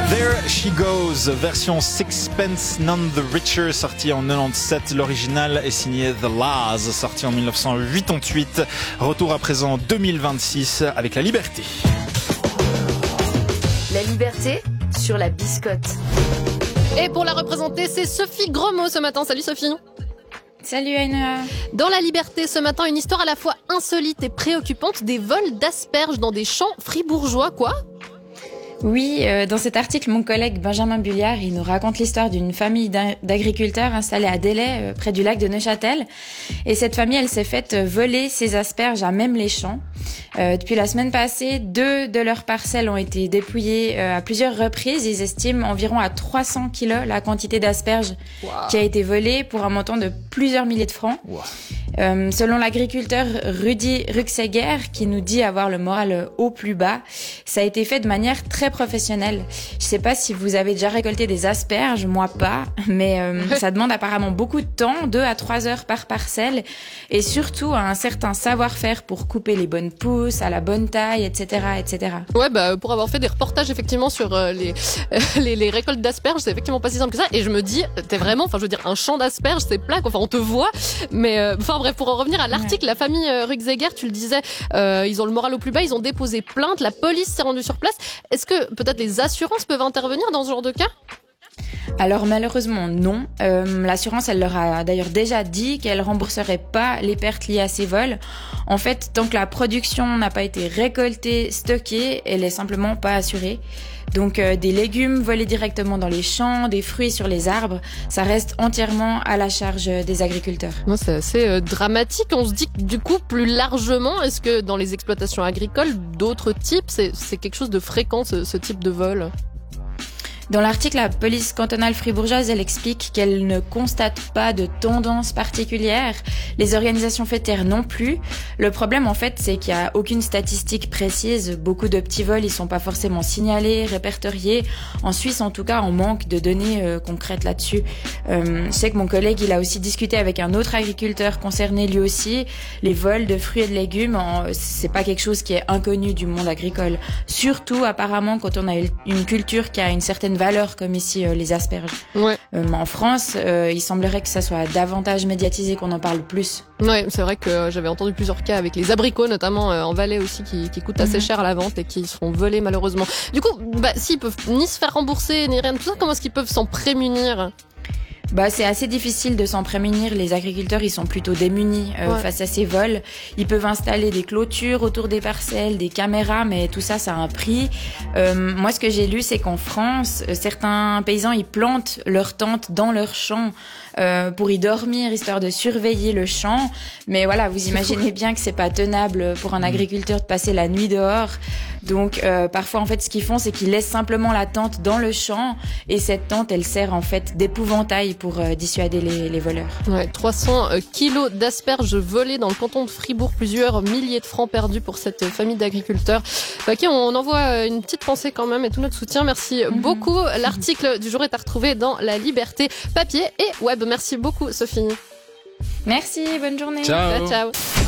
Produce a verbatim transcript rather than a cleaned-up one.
There She Goes, version Sixpence None the Richer, sortie en quatre-vingt-dix-sept. L'original est signé The Laws, sorti en dix-neuf cent quatre-vingt-dix-huit. Retour à présent deux mille vingt-six avec La Liberté. La Liberté sur la biscotte. Et pour la représenter, c'est Sophie Grosmont ce matin. Salut Sophie. Salut Aina. Dans La Liberté ce matin, une histoire à la fois insolite et préoccupante, des vols d'asperges dans des champs fribourgeois, quoi ? Oui, euh, dans cet article, mon collègue Benjamin Bulliard, il nous raconte l'histoire d'une famille d'agriculteurs installés à Delay, euh, près du lac de Neuchâtel. Et cette famille, elle s'est faite voler ses asperges à même les champs. Euh, depuis la semaine passée, deux de leurs parcelles ont été dépouillées euh, à plusieurs reprises. Ils estiment environ à trois cents kilos la quantité d'asperges wow. qui a été volée pour un montant de plusieurs milliers de francs. Wow. Euh, selon l'agriculteur Rudi Ruxeger, qui nous dit avoir le moral au plus bas, ça a été fait de manière très professionnelle. Je sais pas si vous avez déjà récolté des asperges, moi pas, mais euh, ça demande apparemment beaucoup de temps, deux à trois heures par parcelle, et surtout un certain savoir-faire pour couper les bonnes pousses, à la bonne taille, et cetera, et cetera. Ouais, bah pour avoir fait des reportages effectivement sur euh, les, euh, les les récoltes d'asperges, c'est effectivement pas si simple que ça. Et je me dis, t'es vraiment, enfin je veux dire, un champ d'asperges, c'est plat, quoi. Enfin on te voit, mais euh, enfin bref, pour en revenir à l'article, ouais. La famille euh, Ruxeger, tu le disais, euh, ils ont le moral au plus bas, ils ont déposé plainte, la police s'est rendue sur place. Est-ce que peut-être les assurances peuvent intervenir dans ce genre de cas ? Alors malheureusement non. Euh, l'assurance, elle leur a d'ailleurs déjà dit qu'elle rembourserait pas les pertes liées à ces vols. En fait, tant que la production n'a pas été récoltée, stockée, elle est simplement pas assurée. Donc euh, des légumes volés directement dans les champs, des fruits sur les arbres, ça reste entièrement à la charge des agriculteurs. Moi, c'est assez euh, dramatique. On se dit que du coup, plus largement, est-ce que dans les exploitations agricoles, d'autres types, c'est, c'est quelque chose de fréquent, ce, ce type de vol ? Dans l'article, la police cantonale fribourgeoise, elle explique qu'elle ne constate pas de tendance particulière. Les organisations faîtières non plus. Le problème, en fait, c'est qu'il n'y a aucune statistique précise. Beaucoup de petits vols, ils sont pas forcément signalés, répertoriés. En Suisse, en tout cas, on manque de données euh, concrètes là-dessus. Euh, je sais que mon collègue, il a aussi discuté avec un autre agriculteur concerné lui aussi. Les vols de fruits et de légumes, en, c'est pas quelque chose qui est inconnu du monde agricole. Surtout, apparemment, quand on a une culture qui a une certaine valeur comme ici euh, les asperges. Ouais. Euh, en France, euh, il semblerait que ça soit davantage médiatisé, qu'on en parle plus. Ouais, c'est vrai que j'avais entendu plusieurs cas avec les abricots, notamment euh, en Valais aussi, qui, qui coûtent assez mmh. cher à la vente et qui se font voler malheureusement. Du coup, bah, s'ils peuvent ni se faire rembourser ni rien de tout ça, comment est-ce qu'ils peuvent s'en prémunir ? Bah, c'est assez difficile de s'en prémunir. Les agriculteurs, ils sont plutôt démunis euh, ouais. face à ces vols. Ils peuvent installer des clôtures autour des parcelles, des caméras, mais tout ça, ça a un prix. Euh, moi, ce que j'ai lu, c'est qu'en France, certains paysans, ils plantent leurs tentes dans leurs champs euh, pour y dormir, histoire de surveiller le champ. Mais voilà, vous imaginez bien que c'est pas tenable pour un agriculteur de passer la nuit dehors. Donc, euh, parfois, en fait, ce qu'ils font, c'est qu'ils laissent simplement la tente dans le champ, et cette tente, elle sert en fait d'épouvantail pour euh, dissuader les, les voleurs. Ouais, trois cents kilos d'asperges volées dans le canton de Fribourg, plusieurs milliers de francs perdus pour cette famille d'agriculteurs. Ok, on envoie une petite pensée quand même et tout notre soutien. Merci mm-hmm. beaucoup. L'article du jour est à retrouver dans La Liberté, papier et web. Merci beaucoup, Sophie. Merci, bonne journée. Ciao. Ciao.